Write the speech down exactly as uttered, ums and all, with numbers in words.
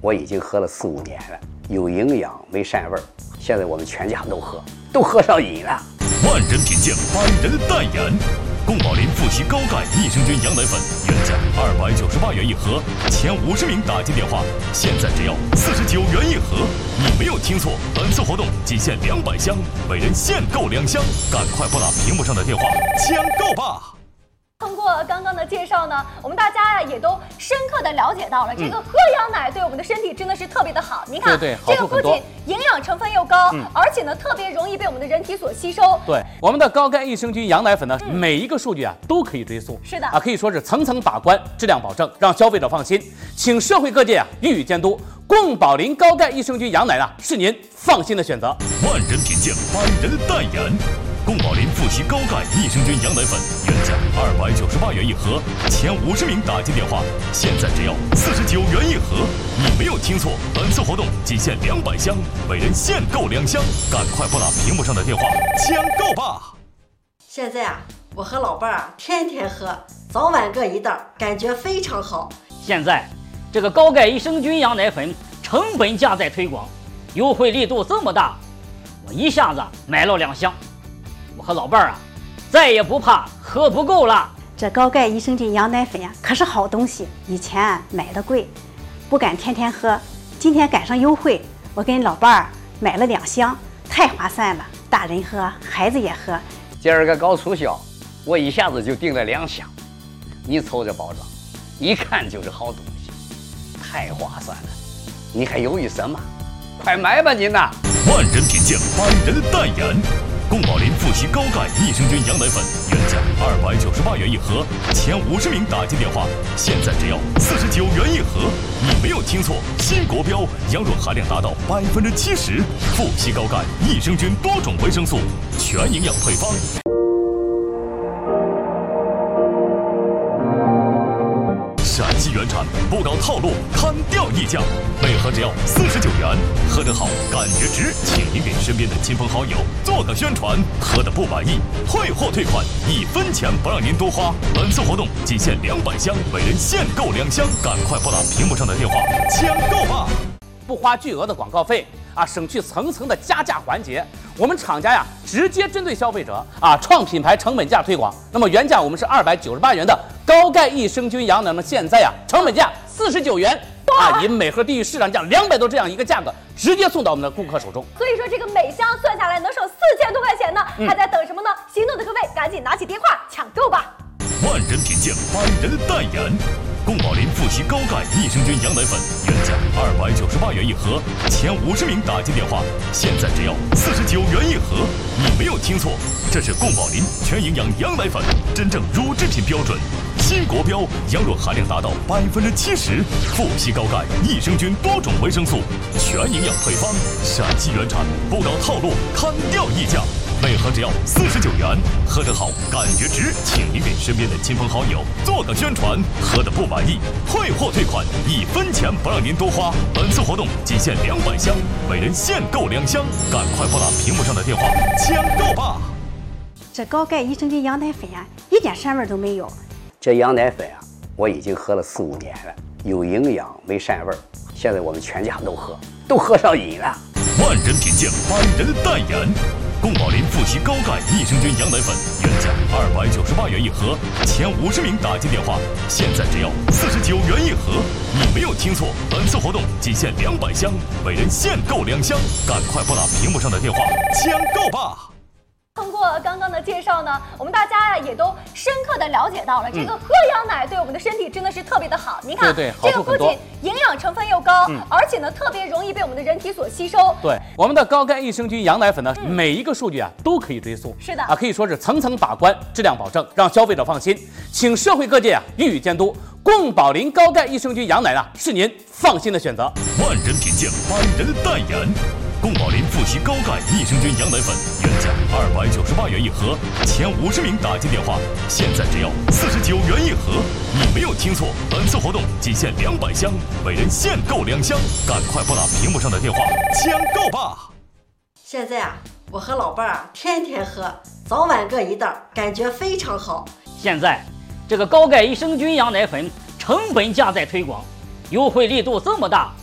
我已经喝了四五年了，有营养没膻味儿。现在我们全家都喝，都喝上瘾了。 万人品鉴，百人代言。宫保林复习高钙益生菌羊奶粉，原价二百九十八元一盒，前五十名打进电话，现在只要四十九元一盒。你没有听错，本次活动仅限两百箱，每人限购两箱，赶快拨打屏幕上的电话抢购吧！ 通过刚刚的介绍呢，我们大家呀也都深刻的了解到了，这个喝羊奶对我们的身体真的是特别的好。您看， 对对， 这个不仅营养成分又高， 嗯、 而且呢特别容易被我们的人体所吸收。 对，我们的高钙益生菌羊奶粉呢，嗯、每一个数据啊都可以追溯。 是的啊，可以说是层层把关，质量保证，让消费者放心。请社会各界啊予以监督。宫保林高钙益生菌羊奶啊，是您放心的选择。 万人品鉴，百人代言。宫保林复习高钙益生菌羊奶粉，原价二百九十八元一盒，前五十名打进电话，现在只要四十九元一盒。你没有听错，本次活动仅限两百箱，每人限购两箱，赶快拨打屏幕上的电话抢购吧！ 现在啊，我和老伴儿啊天天喝，早晚各一袋，感觉非常好。 现在这个高钙益生菌羊奶粉成本价在推广，优惠力度这么大，我一下子买了两箱。我和老伴儿啊，再也不怕喝不够了。 这高钙益生菌羊奶粉呀、啊，可是好东西。以前、啊、买的贵，不敢天天喝。今天赶上优惠，我跟老伴儿买了两箱，太划算了。大人喝，孩子也喝。 今儿个搞促销，我一下子就订了两箱。你瞅这包装，一看就是好东西，太划算了。你还犹豫什么？快买吧您呐！ 万人品鉴，百人代言。宫保林复习高钙益生菌羊奶粉，原价二百九十八元一盒，前五十名打进电话，现在只要四十九元一盒。你没有听错，新国标羊润含量达到百分之七十，复习高钙益生菌多种维生素，全营养配方。陕西原产，不搞套路，砍掉溢价，每盒只要四十九元，喝得好，感觉值，请您给身边的亲朋好友做个宣传。喝得不满意，退货退款，一分钱不让您多花。本次活动仅限两百箱，每人限购两箱，赶快拨打屏幕上的电话抢购吧！ 不花巨额的广告费啊，省去层层的加价环节。我们厂家呀，直接针对消费者啊，创品牌成本价推广。那么原价我们是二百九十八元的高钙益生菌羊奶呢，现在呀成本价四十九元啊，以每盒低于市场价两百多这样一个价格，直接送到我们的顾客手中。 所以说这个每箱算下来能省四千多块钱呢，还在等什么呢？心动的各位赶紧拿起电话抢购吧！ 万人品鉴，百人代言。宫保林复习高钙益生菌羊奶粉，原价二百九十八元一盒，前五十名打进电话，现在只要四十九元一盒。你没有听错，这是宫保林全营养羊奶粉，真正乳制品标准，新国标羊润含量达到百分之七十，复习高钙益生菌多种维生素，全营养配方，陕西原产，不搞套路，砍掉溢价。每盒只要四十九元，喝得好，感觉值，请您给身边的亲朋好友做个宣传。喝得不满意，退货退款，一分钱不让您多花。本次活动仅限两百箱，每人限购两箱，赶快拨打屏幕上的电话抢购吧！ 这高钙益生菌羊奶粉呀、啊，一点膻味都没有。 这羊奶粉啊，我已经喝了四五年了，有营养没膻味儿。现在我们全家都喝，都喝上瘾了。 万人品鉴，百人代言。宫保林复习高钙益生菌羊奶粉，原价二百九十八元一盒，前五十名打进电话，现在只要四十九元一盒。你没有听错，本次活动仅限两百箱，每人限购两箱，赶快拨打屏幕上的电话抢购吧！ 通过刚刚的介绍呢，我们大家呀也都深刻的了解到了，这个喝羊奶对我们的身体真的是特别的好。您看， 对对， 这个不仅营养成分又高，嗯、而且呢特别容易被我们的人体所吸收。 对，我们的高钙益生菌羊奶粉呢，嗯、每一个数据啊都可以追溯。 是的啊，可以说是层层把关，质量保证，让消费者放心。请社会各界啊予以监督。宫保林高钙益生菌羊奶啊，是您放心的选择。 万人品鉴，百人代言。宫保林复习高钙益生菌羊奶粉，原价二百九十八元一盒，前五十名打进电话，现在只要四十九元一盒。你没有听错，本次活动仅限两百箱，每人限购两箱，赶快拨打屏幕上的电话抢购吧！ 现在啊，我和老伴儿啊天天喝，早晚各一袋，感觉非常好。 现在这个高钙益生菌羊奶粉成本价在推广，优惠力度这么大，